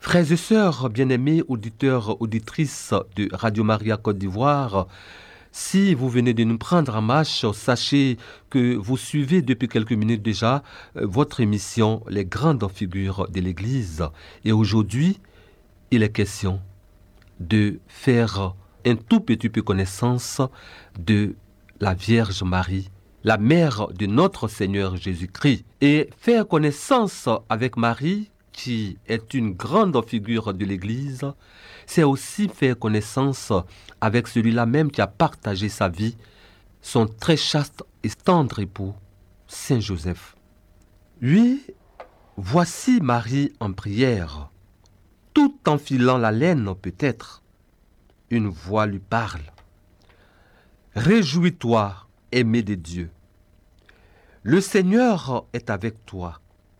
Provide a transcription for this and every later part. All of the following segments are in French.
Frères et sœurs, bien-aimés auditeurs, auditrices de Radio Maria Côte d'Ivoire, si vous venez de nous prendre en marche, sachez que vous suivez depuis quelques minutes déjà votre émission Les grandes figures de l'Église. Et aujourd'hui, il est question de faire un tout petit peu connaissance de la Vierge Marie, la mère de notre Seigneur Jésus-Christ. Et faire connaissance avec Marie, qui est une grande figure de l'Église, c'est aussi faire connaissance avec celui-là même qui a partagé sa vie, son très chaste et tendre époux, Saint Joseph. Oui, voici Marie en prière, tout en filant la laine peut-être. Une voix lui parle. Réjouis-toi, aimé de Dieu. Le Seigneur est avec toi.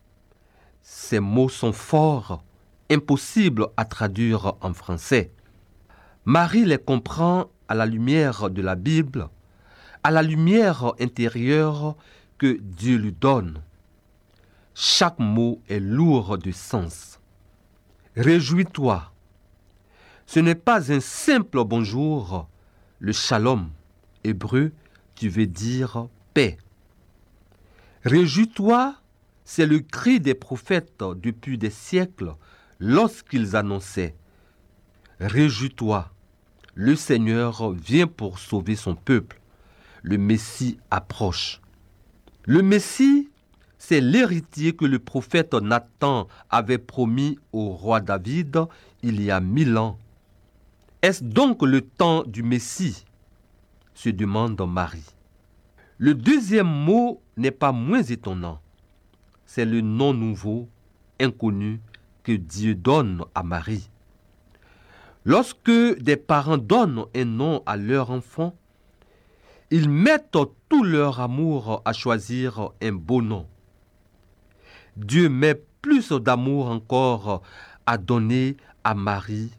Ces mots sont forts, impossibles à traduire en français. Marie les comprend à la lumière de la Bible, à la lumière intérieure que Dieu lui donne. Chaque mot est lourd de sens. Réjouis-toi. Ce n'est pas un simple bonjour, le shalom, hébreu, qui veut dire paix. Réjouis-toi, c'est le cri des prophètes depuis des siècles lorsqu'ils annonçaient « Réjouis-toi, le Seigneur vient pour sauver son peuple, le Messie approche ». Le Messie, c'est l'héritier que le prophète Nathan avait promis au roi David il y a 1000 ans. Est-ce donc le temps du Messie ? Se demande Marie. Le deuxième mot n'est pas moins étonnant. C'est le nom nouveau, inconnu, que Dieu donne à Marie. Lorsque des parents donnent un nom à leur enfant, ils mettent tout leur amour à choisir un beau nom. Dieu met plus d'amour encore à donner à Marie